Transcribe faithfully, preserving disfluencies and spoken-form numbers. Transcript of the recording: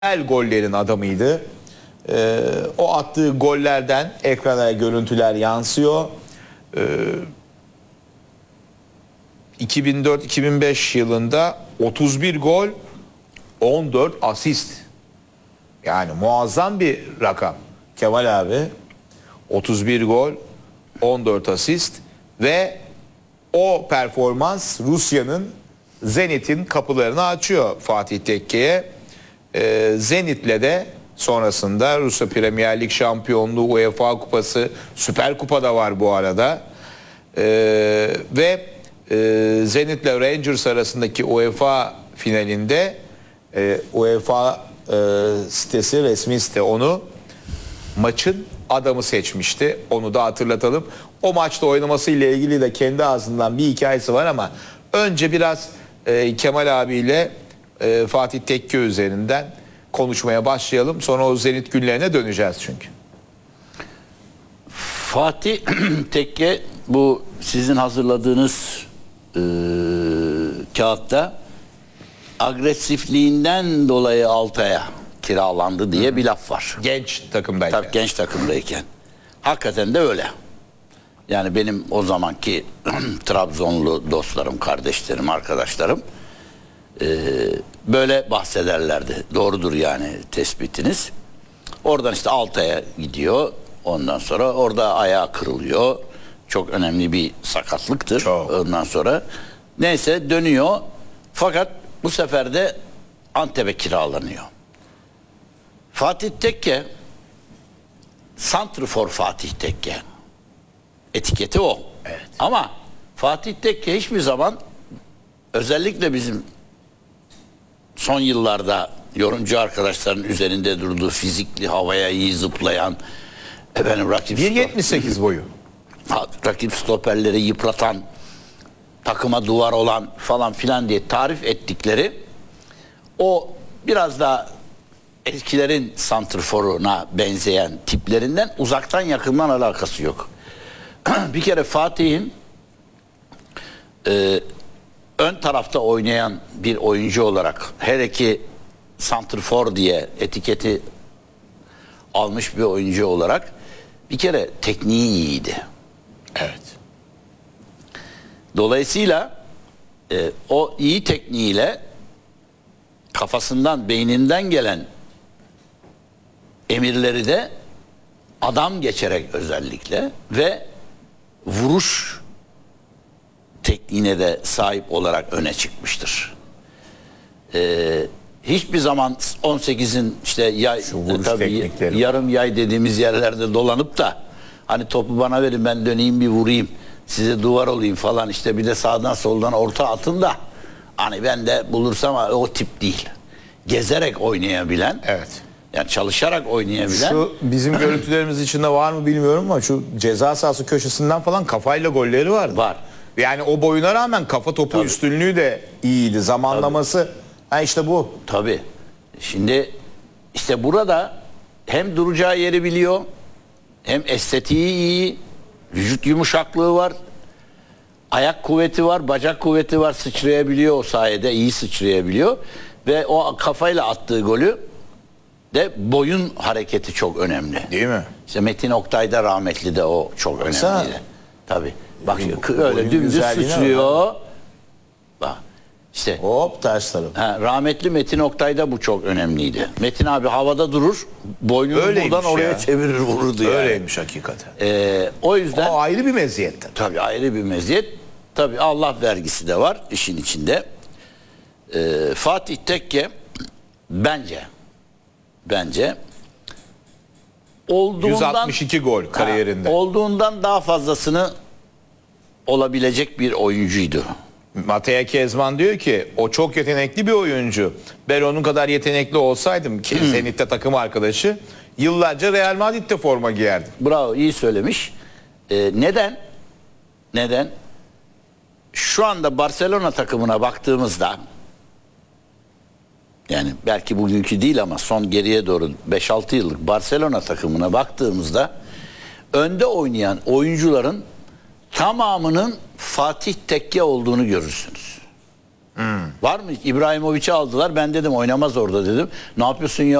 El gollerin adamıydı. Ee, o attığı gollerden ekrana görüntüler yansıyor. Ee, iki bin dört iki bin beş yılında otuz bir gol, on dört asist. Yani muazzam bir rakam. Kemal abi otuz bir gol, on dört asist ve o performans Rusya'nın Zenit'in kapılarını açıyor Fatih Tekke'ye. Ee, Zenit'le de sonrasında Rusya Premier Lig şampiyonluğu, UEFA kupası, Süper Kupa da var bu arada. Ee, ve e, Zenit'le Rangers arasındaki UEFA finalinde e, UEFA e, sitesi, resmi site onu maçın adamı seçmişti. Onu da hatırlatalım. O maçta oynaması ile ilgili de kendi ağzından bir hikayesi var ama önce biraz e, Kemal abiyle e, Fatih Tekke üzerinden konuşmaya başlayalım. Sonra o Zenit günlerine döneceğiz çünkü. Fatih Tekke bu sizin hazırladığınız e, kağıtta agresifliğinden dolayı Altay'a kiralandı diye bir laf var. Genç takımdayken. Tabii genç takımdayken. Hakikaten de öyle. Yani benim o zamanki Trabzonlu dostlarım, kardeşlerim, arkadaşlarım e, böyle bahsederlerdi. Doğrudur yani tespitiniz. Oradan işte Altay'a gidiyor. Ondan sonra orada ayağı kırılıyor. Çok önemli bir sakatlıktır. Çok. Ondan sonra neyse dönüyor. Fakat bu sefer de Antep'e kiralanıyor. Fatih Tekke, Santrfor Fatih Tekke. Etiketi o. Evet. Ama Fatih Tekke hiçbir zaman, özellikle bizim son yıllarda yorumcu arkadaşların üzerinde durduğu, fizikli, havaya iyi zıplayan, efendim rakip bir yetmiş sekiz boyu. rakip stoperleri yıpratan, takıma duvar olan falan filan diye tarif ettikleri o biraz daha eskilerin santrforuna benzeyen tiplerinden uzaktan yakından alakası yok. Bir kere Fatih'in e, ön tarafta oynayan bir oyuncu olarak, hele ki santrfor diye etiketi almış bir oyuncu olarak bir kere tekniği iyiydi. Evet. Dolayısıyla e, o iyi tekniğiyle kafasından, beyninden gelen emirleri de adam geçerek özellikle ve vuruş tekniğine de sahip olarak öne çıkmıştır. Ee, hiçbir zaman on sekizin işte yay, tabii yarım yay dediğimiz yerlerde dolanıp da hani topu bana verin ben döneyim bir vurayım, size duvar olayım falan, işte bir de sağdan soldan orta atın da hani ben de bulursam, o tip değil. Gezerek oynayabilen, Evet. yani çalışarak oynayabilen. Şu bizim görüntülerimiz içinde var mı bilmiyorum ama şu ceza sahası köşesinden falan kafayla golleri vardı. Var. Yani o boyuna rağmen kafa topu Tabii. üstünlüğü de iyiydi. Zamanlaması ha işte bu. Tabii. Şimdi işte burada hem duracağı yeri biliyor, hem estetiği iyi, vücut yumuşaklığı var, ayak kuvveti var, bacak kuvveti var, sıçrayabiliyor o sayede, iyi sıçrayabiliyor ve o kafayla attığı golü de boyun hareketi çok önemli. Değil mi? İşte Metin Oktay'da rahmetli de o çok Baksana. önemliydi. Tabii. Bak Boyun öyle dümdüz güzelliğine sıçrıyor. Bak. İşte Hop ters taraf. ha, rahmetli Metin Oktay'da bu çok önemliydi. Metin abi havada durur, boynunu Öyleymiş buradan oraya ya. çevirir, vururdu yani. Öyleymiş hakikaten. Ee, o yüzden O ayrı bir meziyet. tabii ayrı bir meziyet. Tabii Allah vergisi de var işin içinde. Ee, Fatih Tekke bence bence olduğundan yüz altmış iki gol kariyerinde. Ha, olduğundan daha fazlasını olabilecek bir oyuncuydu. Mateo Kezman diyor ki o çok yetenekli bir oyuncu. Ben onun kadar yetenekli olsaydım ki Zenit'te takım arkadaşı yıllarca Real Madrid'de forma giyerdim. Bravo, iyi söylemiş. Ee, neden? Neden? Şu anda Barcelona takımına baktığımızda, yani belki bugünkü değil ama son geriye doğru beş altı yıllık Barcelona takımına baktığımızda önde oynayan oyuncuların tamamının Fatih Tekke olduğunu görürsünüz. Var mı? İbrahimovic'i aldılar. Ben dedim oynamaz orada dedim. Ne yapıyorsun ya?